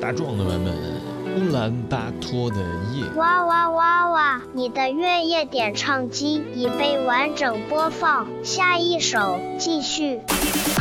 大壮的版本，乌兰巴托的夜。 哇哇哇哇！你的月夜点唱机已被完整播放，下一首继续。